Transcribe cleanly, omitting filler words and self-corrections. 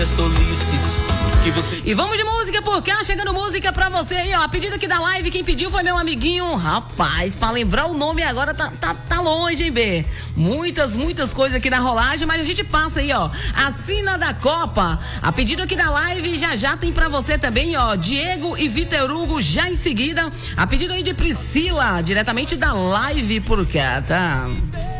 E vamos de música por cá, chegando música pra você aí, ó. A pedido aqui da live, quem pediu foi meu amiguinho. Rapaz, pra lembrar o nome agora tá longe, hein, B? Muitas coisas aqui na rolagem, mas a gente passa aí, ó. A Sina da Copa. A pedido aqui da live, já tem pra você também, ó. Diego e Vitor Hugo, já em seguida. A pedido aí de Priscila, diretamente da live por cá, tá?